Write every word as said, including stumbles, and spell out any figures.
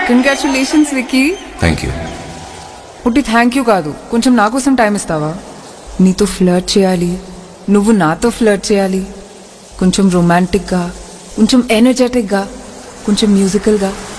Congratulations Vicky. Thank you. పుట్టి thank you కాదు, కొంచెం నా కోసం టైం ఇస్తావా? నీతో ఫ్లర్ట్ చేయాలి, నువ్వు నాతో ఫ్లర్ట్ చేయాలి. కొంచెం రొమాంటిక్గా, కొంచెం ఎనర్జెటిక్గా, కొంచెం మ్యూజికల్గా.